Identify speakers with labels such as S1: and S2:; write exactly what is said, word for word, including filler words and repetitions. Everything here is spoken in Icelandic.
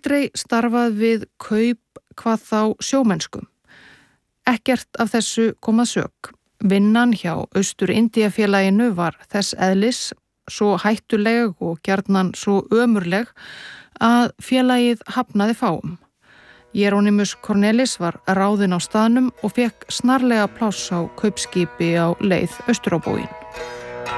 S1: aldrei starfað við kaup hvað þá sjómennsku. Ekkert af þessu kom að sök. Vinnan hjá Austur-Indíafélaginu var þess eðlis, svo hættuleg og gjarnan svo ömurleg að félagið hafnaði fáum. Jeronimus Cornelis var ráðinn á staðnum og fekk snarlega pláss á kaupskipi á leið austur á bóginn.